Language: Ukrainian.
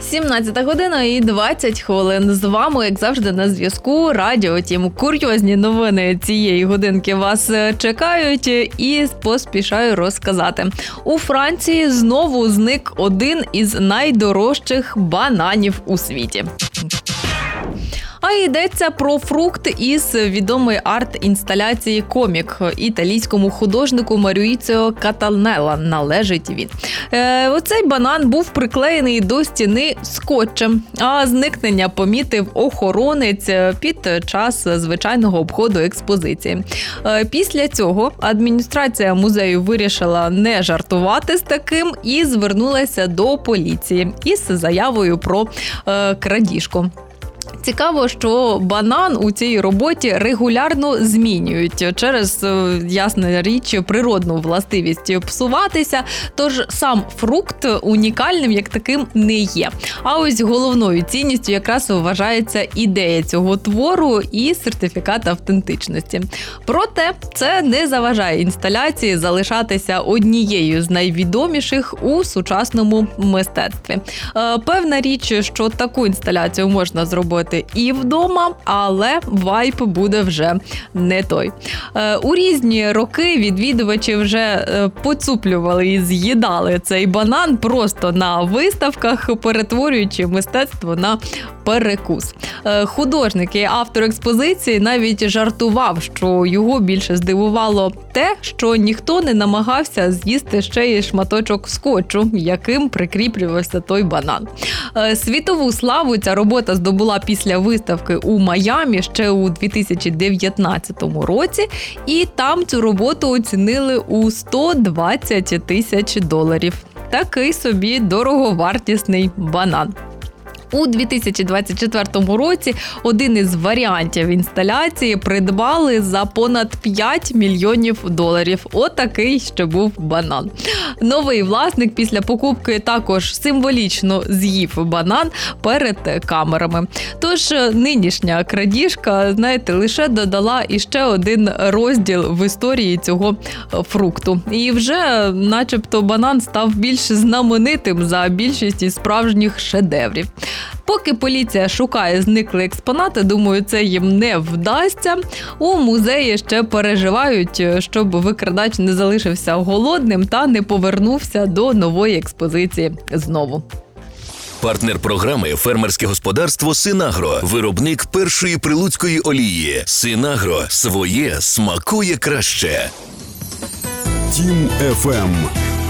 17 година і 20 хвилин. З вами, як завжди, на зв'язку Радіо Тім. Курйозні новини цієї годинки вас чекають і поспішаю розказати. У Франції знову зник один із найдорожчих бананів у світі. А йдеться про фрукт із відомої арт-інсталяції «Комік». Італійському художнику Маріціо Катанелло належить він. Оцей банан був приклеєний до стіни скотчем, а зникнення помітив охоронець під час звичайного обходу експозиції. Після цього адміністрація музею вирішила не жартувати з таким і звернулася до поліції із заявою про крадіжку. Цікаво, що банан у цій роботі регулярно змінюють через, ясна річ, природну властивість псуватися, тож сам фрукт унікальним як таким не є. А ось головною цінністю якраз вважається ідея цього твору і сертифікат автентичності. Проте це не заважає інсталяції залишатися однією з найвідоміших у сучасному мистецтві. Певна річ, що таку інсталяцію можна зробити і вдома, але вайб буде вже не той. У різні роки відвідувачі вже поцуплювали і з'їдали цей банан просто на виставках, перетворюючи мистецтво на перекус. Художник і автор експозиції навіть жартував, що його більше здивувало те, що ніхто не намагався з'їсти ще й шматочок скотчу, яким прикріплювався той банан. Світову славу ця робота здобула після виставки у Майамі ще у 2019 році, і там цю роботу оцінили у $120 тисяч. Такий собі дороговартісний банан. У 2024 році один із варіантів інсталяції придбали за понад $5 мільйонів. Отакий ще був банан. Новий власник після покупки також символічно з'їв банан перед камерами. Тож нинішня крадіжка, знаєте, лише додала іще один розділ в історії цього фрукту. І вже начебто банан став більш знаменитим за більшість із справжніх шедеврів. Поки поліція шукає зниклі експонати, думаю, це їм не вдасться. У музеї ще переживають, щоб викрадач не залишився голодним та не повернувся до нової експозиції знову. Партнер програми «Фермерське господарство Синагро». Виробник першої прилуцької олії. Синагро. Своє смакує краще. Тім FM.